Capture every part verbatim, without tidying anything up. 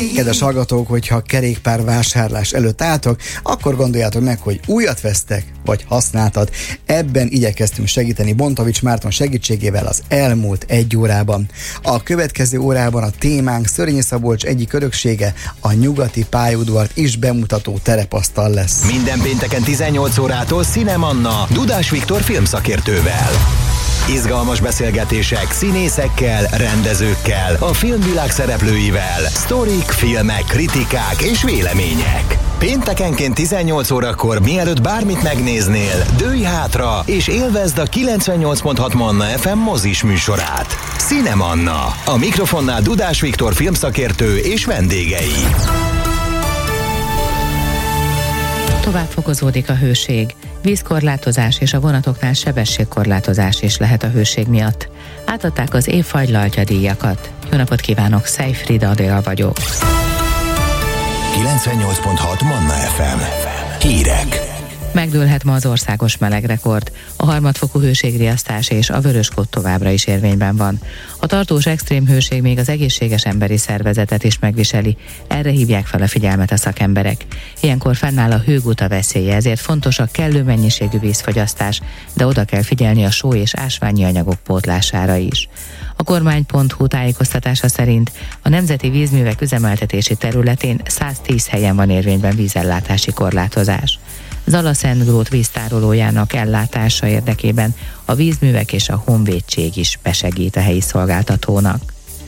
Kedves hallgatók, hogyha kerékpárvásárlás előtt álltok, akkor gondoljátok meg, hogy újat vesztek, vagy használtat. Ebben igyekeztünk segíteni Bontovics Márton segítségével az elmúlt egy órában. A következő órában a témánk Szörényi Szabolcs egyik öröksége, a nyugati pályaudvart is bemutató terepasztal lesz. Minden pénteken tizennyolc órától Cinemanna Dudás Viktor filmszakértővel. Izgalmas beszélgetések színészekkel, rendezőkkel, a filmvilág szereplőivel, sztorik, filmek, kritikák és vélemények. Péntekenként tizennyolc órakor, mielőtt bármit megnéznél, dőlj hátra és élvezd a kilencvennyolc pont hat Manna ef em mozis műsorát. Cinemanna. A mikrofonnál Dudás Viktor filmszakértő és vendégei. Tovább fokozódik a hőség. Vízkorlátozás és a vonatoknál sebességkorlátozás is lehet a hőség miatt. Átadták az év fagylaltja díjakat. Jó napot kívánok, Szejfrida Adél vagyok. kilencvennyolc pont hat Manna ef em. Hírek. Megdőlhet ma az országos melegrekord. A harmadfokú hőségriasztás és a vöröskód továbbra is érvényben van. A tartós extrém hőség még az egészséges emberi szervezetet is megviseli. Erre hívják fel a figyelmet a szakemberek. Ilyenkor fennáll a hőguta veszélye, ezért fontos a kellő mennyiségű vízfogyasztás, de oda kell figyelni a só és ásványi anyagok pótlására is. A kormány pont hu tájékoztatása szerint a Nemzeti Vízművek üzemeltetési területén száztíz helyen van érvényben vízellátási korlátozás. Zalaszentgrót víztárolójának ellátása érdekében a vízművek és a honvédség is besegít a helyi szolgáltatónak.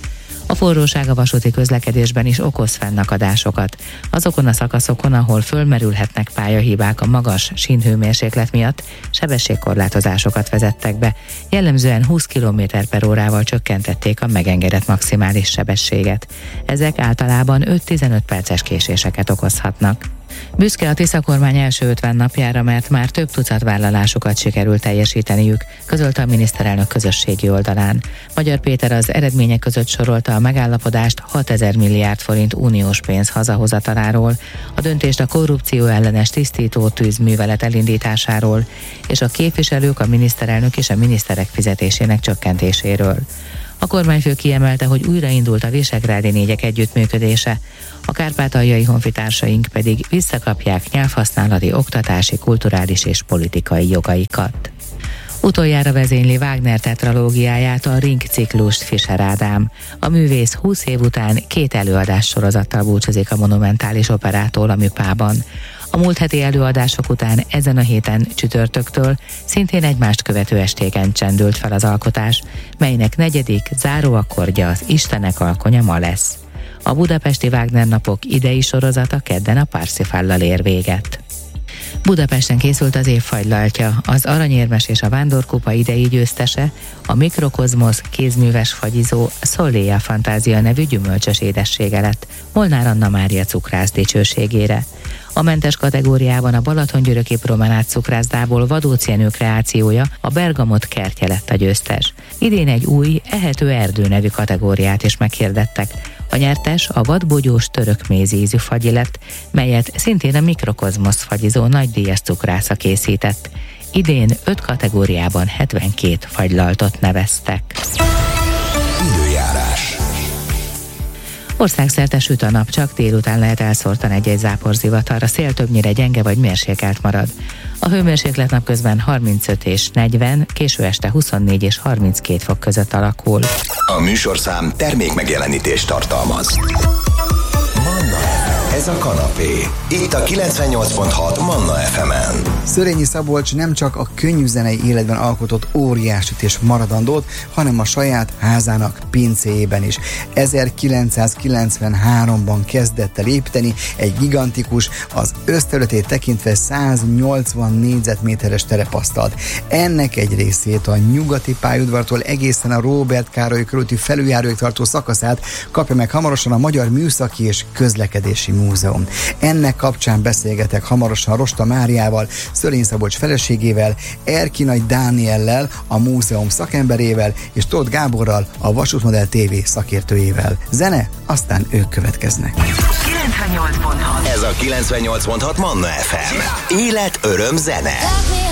A forróság a vasúti közlekedésben is okoz fennakadásokat. Azokon a szakaszokon, ahol fölmerülhetnek pályahibák a magas sínhőmérséklet miatt, sebességkorlátozásokat vezettek be. Jellemzően húsz kilométer per órával csökkentették a megengedett maximális sebességet. Ezek általában öt-tizenöt perces késéseket okozhatnak. Büszke a Tisza kormány első ötven napjára, mert már több tucat vállalásukat sikerült teljesíteniük, közölte a miniszterelnök közösségi oldalán. Magyar Péter az eredmények között sorolta a megállapodást hatezer milliárd forint uniós pénz hazahozataláról, a döntést a korrupció ellenes tisztító tűzművelet elindításáról, és a képviselők, a miniszterelnök és a miniszterek fizetésének csökkentéséről. A kormányfő kiemelte, hogy újraindult a visegrádi négyek együttműködése, a kárpátaljai honfitársaink pedig visszakapják nyelvhasználati, oktatási, kulturális és politikai jogaikat. Utoljára vezényli Wagner tetralógiáját, a Ring ciklust Fischer Ádám. A művész húsz év után két előadás sorozattal búcsúzik a monumentális operától a Műpában. A múlt heti előadások után ezen a héten csütörtöktől szintén egymást követő estéken csendült fel az alkotás, melynek negyedik záróakkordja az Istenek alkonya ma lesz. A budapesti Wagner napok idei sorozata kedden a Parsifallal ér véget. Budapesten készült az év fagylaltja, az aranyérmes és a vándorkupa idei győztese, a Mikrokozmosz kézműves fagyizó Szolléja Fantázia nevű gyümölcsös édessége lett, Molnár Anna Mária cukrász dicsőségére. A mentes kategóriában a Balatongyöröki promenád cukrászdából Vadóc Jenő kreációja, a Bergamot kertje lett a győztes. Idén egy új, ehető erdő nevű kategóriát is meghirdettek. A nyertes a vadbogyós török mézízű fagyi lett, melyet szintén a Mikrokozmosz fagyizó nagydíjas cukrásza készített. Idén öt kategóriában hetvenkét fagylaltot neveztek. Időjárás. Országszerte süt a nap, csak délután lehet elszórtan egy-egy záporzivatar, a szél többnyire gyenge vagy mérsékelt marad. A hőmérséklet napközben harmincöt és negyven, késő este huszonnégy és harminckét fok között alakul. A műsorszám termék megjelenítést tartalmaz. Manna ef em. Ez a kanapé. Itt a kilencvennyolc pont hat Manna ef emen. Szörényi Szabolcs nem csak a könnyű zenei életben alkotott óriásit és maradandót, hanem a saját házának pincéjében is. ezerkilencszázkilencvenháromban kezdett el építeni egy gigantikus, az összterületét tekintve száznyolcvan négyzetméteres terepasztalt. Ennek egy részét, a nyugati pályaudvartól egészen a Róbert Károly körúti felüljáróig tartó szakaszát kapja meg hamarosan a Magyar Műszaki és Közlekedési Múzeum. Ennek kapcsán beszélgetek hamarosan Rosta Máriával, Szörényi Szabolcs feleségével, Erkinay Dániellel, a múzeum szakemberével, és Tóth Gáborral, a Vasútmodell té vé szakértőjével. Zene, aztán ők következnek. kilencvennyolc pont hat. Ez a kilencvennyolc pont hat Manna ef em. Élet, öröm, zene.